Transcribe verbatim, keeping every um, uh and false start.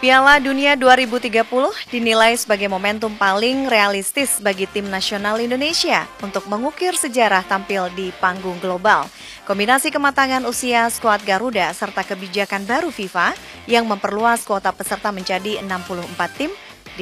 Piala Dunia dua ribu tiga puluh dinilai sebagai momentum paling realistis bagi tim nasional Indonesia untuk mengukir sejarah tampil di panggung global. Kombinasi kematangan usia skuad Garuda serta kebijakan baru FIFA yang memperluas kuota peserta menjadi enam puluh empat tim